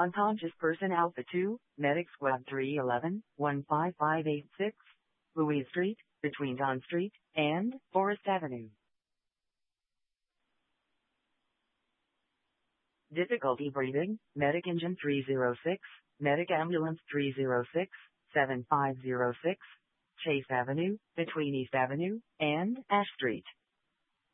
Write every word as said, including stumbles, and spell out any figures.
Unconscious person Alpha two, Medic Squad three eleven, one five five eight six, Louise Street, between Don Street and Forest Avenue. Difficulty breathing, Medic Engine three oh six, Medic Ambulance three oh six, seven five oh six, Chase Avenue, between East Avenue and Ash Street.